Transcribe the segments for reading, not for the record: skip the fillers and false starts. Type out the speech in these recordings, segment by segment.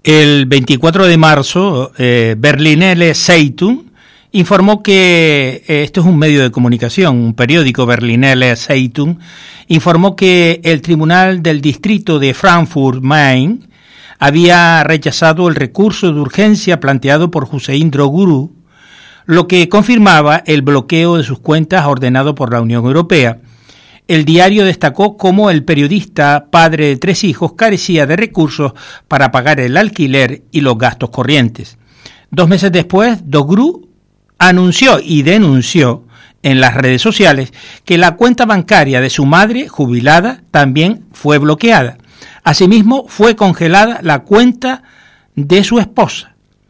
El 24 de marzo, Berlinale Zeitung informó que, esto es un medio de comunicación, un periódico, Berlinale Zeitung, informó que el Tribunal del Distrito de Frankfurt-Main había rechazado el recurso de urgencia planteado por Hüseyin Doğru, lo que confirmaba el bloqueo de sus cuentas ordenado por la Unión Europea. El diario destacó cómo el periodista, padre de 3 hijos, carecía de recursos para pagar el alquiler y los gastos corrientes. 2 meses después, Doğru anunció y denunció en las redes sociales que la cuenta bancaria de su madre, jubilada, también fue bloqueada. Asimismo, fue congelada la cuenta de su esposa.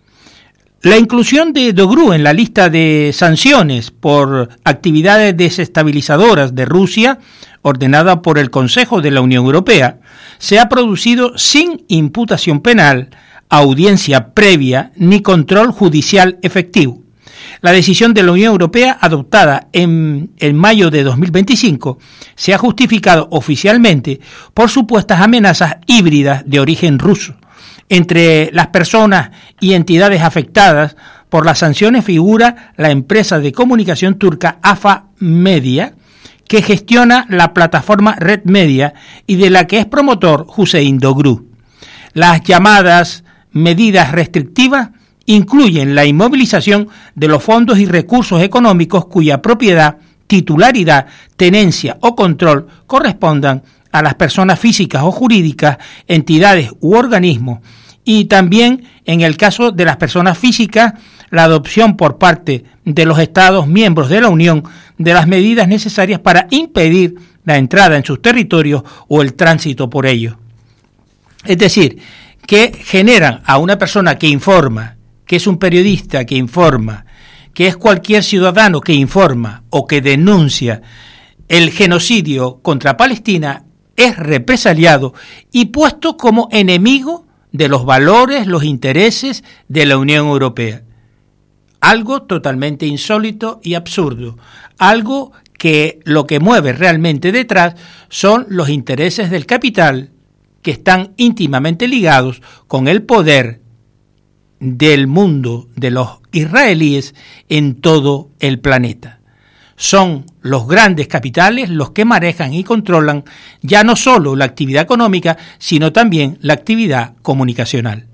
La inclusión de Doğru en la lista de sanciones por actividades desestabilizadoras de Rusia, ordenada por el Consejo de la Unión Europea, se ha producido sin imputación penal, audiencia previa ni control judicial efectivo. La decisión de la Unión Europea, adoptada en mayo de 2025, se ha justificado oficialmente por supuestas amenazas híbridas de origen ruso. Entre las personas y entidades afectadas por las sanciones figura la empresa de comunicación turca AFA Media, que gestiona la plataforma Red Media y de la que es promotor Hüseyin Doğru. Las llamadas medidas restrictivas incluyen la inmovilización de los fondos y recursos económicos cuya propiedad, titularidad, tenencia o control correspondan a las personas físicas o jurídicas, entidades u organismos, y también, en el caso de las personas físicas, la adopción por parte de los Estados miembros de la Unión de las medidas necesarias para impedir la entrada en sus territorios o el tránsito por ellos. Es decir, que generan a una persona que informa, que es un periodista que informa, que es cualquier ciudadano que informa o que denuncia el genocidio contra Palestina, es represaliado y puesto como enemigo de los valores, los intereses de la Unión Europea. Algo totalmente insólito y absurdo. Algo que lo que mueve realmente detrás son los intereses del capital, que están íntimamente ligados con el poder del mundo de los israelíes en todo el planeta. Son los grandes capitales los que manejan y controlan ya no solo la actividad económica, sino también la actividad comunicacional.